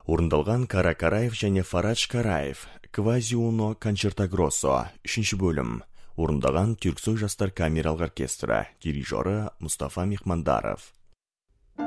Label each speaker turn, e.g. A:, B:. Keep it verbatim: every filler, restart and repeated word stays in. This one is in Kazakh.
A: Орындалған Кара Караев және Фарадж Караев, Квазиуно концертогроссо, үшінші бөлім. Орындаған Түрксой жастар камералық оркестрі, дирижері Мұстафа Мехмандаров.